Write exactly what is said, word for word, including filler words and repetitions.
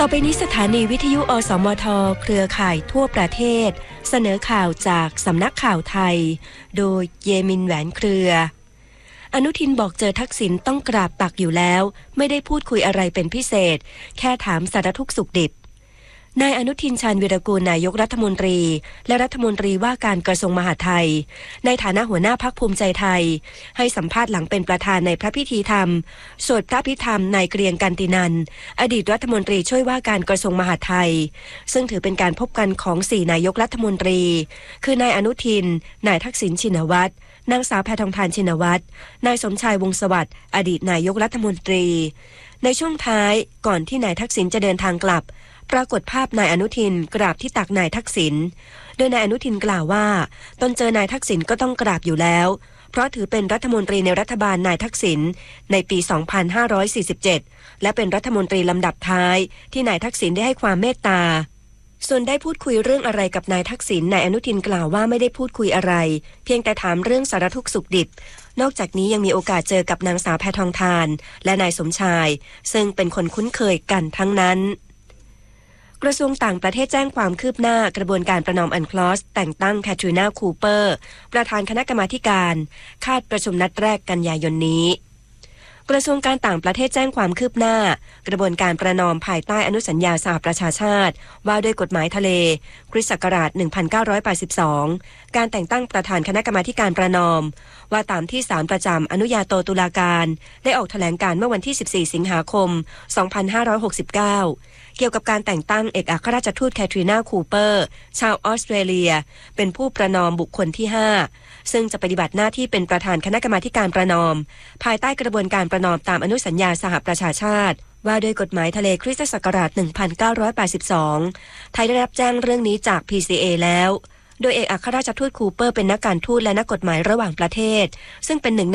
อไปนี้สถานีวิทยุอสมทเครือข่ายทั่วประเทศเสนอข่าวจากสำนักข่าวไทยโดยเยมินแหวนเครืออนุทินบอกเจอทักษิณต้องกราบตักอยู่แล้วไม่ได้พูดคุยอะไรเป็นพิเศษแค่ถามสารทุกข์สุขดิบนายอนุทินชาญวีรกูลนายกรัฐมนตรีและรัฐมนตรีว่าการกระทรวงมหาดไทยในฐานะหัวหน้าพรรคภูมิใจไทยให้สัมภาษณ์หลังเป็นประธานในพระพิธีธรรมสวดพระพิธรรมนายเกรียงกันตินันท์อดีตรัฐมนตรีช่วยว่าการกระทรวงมหาดไทยซึ่งถือเป็นการพบกันของสี่นายกรัฐมนตรีคือนายอนุทินนายทักษิณชินวัตรนางสาวแพทองธารชินวัตรนายสมชายวงศ์สวัสดิ์อดีตนายกรัฐมนตรีในช่วงท้ายก่อนที่นายทักษิณจะเดินทางกลับปรากฏภาพนายอนุทินกราบที่ตักนายทักษิณโดยนายอนุทินกล่าวว่าตนเจอนายทักษิณก็ต้องกราบอยู่แล้วเพราะถือเป็นรัฐมนตรีในรัฐบาลนายทักษิณในปี สองพันห้าร้อยสี่สิบเจ็ด และเป็นรัฐมนตรีลำดับท้ายที่นายทักษิณได้ให้ความเมตตาส่วนได้พูดคุยเรื่องอะไรกับนายทักษิณนายอนุทินกล่าวว่าไม่ได้พูดคุยอะไรเพียงแต่ถามเรื่องสารทุกข์สุขดิบนอกจากนี้ยังมีโอกาสเจอกับนางสาวแพทองธารและนายสมชายซึ่งเป็นคนคุ้นเคยกันทั้งนั้นกระทรวงต่างประเทศแจ้งความคืบหน้ากระบวนการประนอมอันคลอสแต่งตั้งแคทรีนาคูเปอร์ประธานคณะกรรมาการคาดประชุมนัดแรกกันยายนนี้กระทรวงการต่างประเทศแจ้งความคืบหน้ากระบวนการประนอมภายใต้อนุสัญญาสหประชาชาติว่าด้วยกฎหมายทะเลคริสต์ศักราชหนึ่งพันเก้าร้อยแปดสิบสองการแต่งตั้งประธานคณะกรรมาการประนอมว่าตามที่ศาลประจำอนุญาโตตุลาการได้ออกแถลงการเมื่อวันที่สิบสี่สิงหาคมสองพันห้าร้อยหกสิบเก้าเกี่ยวกับการแต่งตั้งเอกอัครราชทูตแคทรีนาคูเปอร์ชาวออสเตรเลียเป็นผู้ประนอมบุคคลที่ห้าซึ่งจะปฏิบัติหน้าที่เป็นประธานคณะกรรมาการประนอมภายใต้กระบวนการประนอมตามอนุสัญญาสหประชาชาติว่าด้วยกฎหมายทะเลคริสตศักราชหนึ่งพันเก้าร้อยแปดสิบสองไทยได้รับแจ้งเรื่องนี้จาก พี ซี เอ แล้วโดยเอกอัครราชทูตคูเปอร์เป็นนักการทูตและนักกฎหมายระหว่างประเทศซึ่งเป็นหนึ่ง